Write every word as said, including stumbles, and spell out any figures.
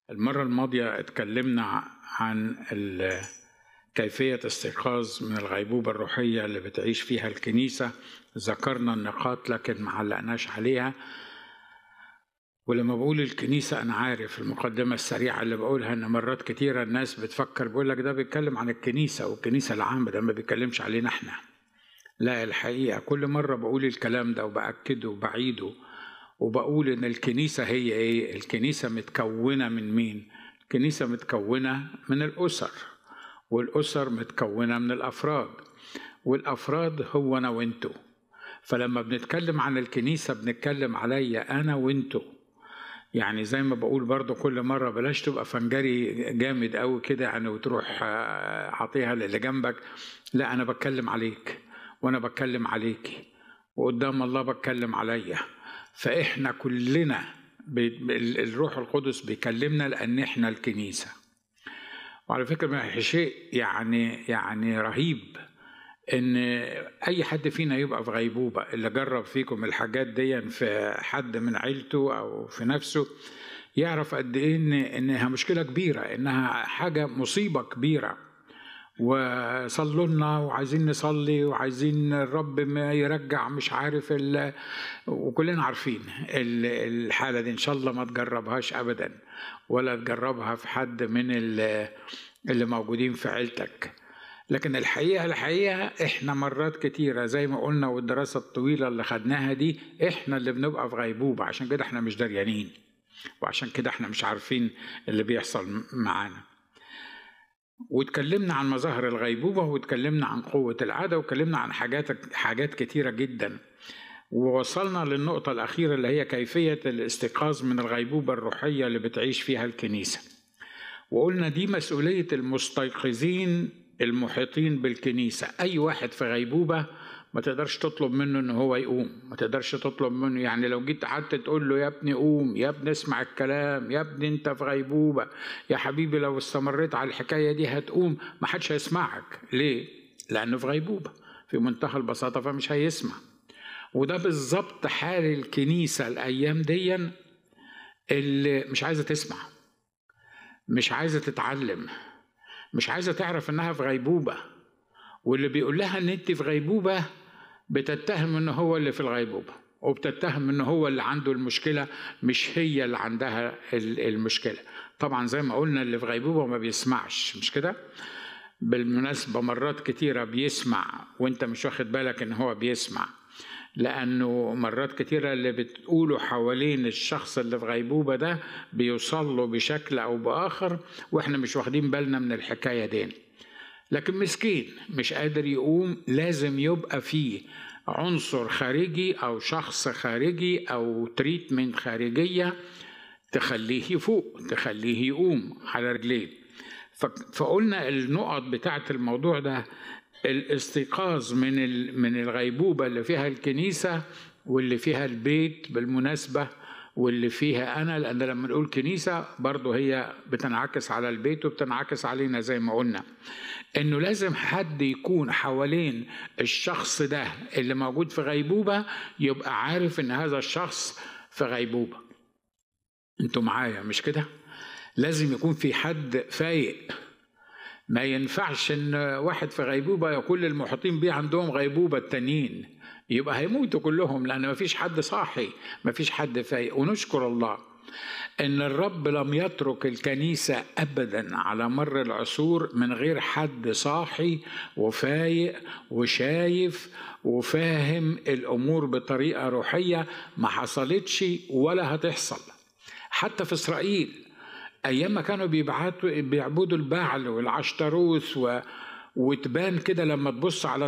المرة الماضية اتكلمنا عن كيفية استيقاظ من الغيبوبة الروحية اللي بتعيش فيها الكنيسة. ذكرنا النقاط لكن ما علقناش عليها. ولما بقول الكنيسة أنا عارف المقدمة السريعة اللي بقولها إن مرات كتيرة الناس بتفكر بيقول لك ده بيتكلم عن الكنيسة والكنيسة العامة، ده ما بيتكلمش علينا احنا. لا، الحقيقة كل مرة بقول الكلام ده وبأكده وبعيده وبقول إن الكنيسة هي إيه؟ الكنيسة متكونة من مين؟ الكنيسة متكونة من الأسر، والأسر متكونة من الأفراد، والأفراد هو أنا وإنتو. فلما بنتكلم عن الكنيسة بنتكلم عليا أنا وإنتو. يعني زي ما بقول برضو كل مرة بلاش تبقى فنجري جامد قوي كده يعني وتروح عطيها للي جنبك. لا، أنا بتكلم عليك وأنا بتكلم عليكي وقدام الله بتكلم عليا. فإحنا كلنا الروح القدس بيكلمنا لأن إحنا الكنيسة. وعلى فكرة ما شيء يعني يعني رهيب إن أي حد فينا يبقى في غيبوبة. اللي جرب فيكم الحاجات دي في حد من عيلته أو في نفسه يعرف قد إيه إن إنها مشكلة كبيرة، إنها حاجة مصيبة كبيرة. وصلوا لنا وعايزين نصلي وعايزين الرب ما يرجع مش عارف ال... وكلنا عارفين الحالة دي. إن شاء الله ما تجربهاش أبدا ولا تجربها في حد من اللي موجودين في عيلتك. لكن الحقيقة الحقيقة إحنا مرات كتيرة زي ما قلنا، والدراسة الطويلة اللي خدناها دي إحنا اللي بنبقى في غيبوبة. عشان كده إحنا مش دريانين، وعشان كده إحنا مش عارفين اللي بيحصل معانا. واتكلمنا عن مظاهر الغيبوبة، واتكلمنا عن قوة العادة، واتكلمنا عن حاجات حاجات كتيرة جدا. ووصلنا للنقطة الأخيرة اللي هي كيفية الاستيقاظ من الغيبوبة الروحية اللي بتعيش فيها الكنيسة. وقلنا دي مسؤولية المستيقظين المحيطين بالكنيسة. أي واحد في غيبوبة ما تقدرش تطلب منه إنه هو يقوم، ما تقدرش تطلب منه. يعني لو جيت قعدت تقول له يا ابني قوم، يا ابني اسمع الكلام، يا ابني أنت في غيبوبة، يا حبيبي لو استمريت على الحكاية دي هتقوم، ما حدش هيسمعك. ليه؟ لأنه في غيبوبة في منتهى البساطة، فمش هيسمع. وده بالظبط حال الكنيسة الأيام دي اللي مش عايزة تسمع، مش عايزة تتعلم، مش عايزة تعرف إنها في غيبوبة. واللي بيقول لها إن أنت في غيبوبة بتتهم إنه هو اللي في الغيبوبة، وبتتهم إنه هو اللي عنده المشكلة، مش هي اللي عندها المشكلة. طبعا زي ما قلنا اللي في غيبوبة ما بيسمعش، مش كده؟ بالمناسبة مرات كتيرة بيسمع وإنت مش واخد بالك إن هو بيسمع، لأنه مرات كتيرة اللي بتقوله حوالين الشخص اللي في غيبوبة ده بيوصل له بشكل أو بآخر وإحنا مش واخدين بالنا من الحكاية دي. لكن مسكين مش قادر يقوم، لازم يبقى فيه عنصر خارجي أو شخص خارجي أو تريتمنت خارجية تخليه يفوق، تخليه يقوم على رجليه. فقلنا النقط بتاعت الموضوع ده: الاستيقاظ من من الغيبوبة اللي فيها الكنيسة واللي فيها البيت بالمناسبة، واللي فيها أنا، لأن لما نقول كنيسة برضو هي بتنعكس على البيت وبتنعكس علينا. زي ما قلنا إنه لازم حد يكون حوالين الشخص ده اللي موجود في غيبوبة يبقى عارف إن هذا الشخص في غيبوبة. أنتوا معايا مش كده؟ لازم يكون في حد فايق. ما ينفعش ان واحد في غيبوبة كل المحيطين بيه عندهم غيبوبة التانيين، يبقى هيموتوا كلهم، لأن ما فيش حد صاحي، ما فيش حد فايق. ونشكر الله ان الرب لم يترك الكنيسة أبدا على مر العصور من غير حد صاحي وفايق وشايف وفاهم الأمور بطريقة روحية. ما حصلتش ولا هتحصل. حتى في إسرائيل أيام ما كانوا بيبعتوا بيعبدوا البعل والعشتروث و... وتبان كده لما تبص على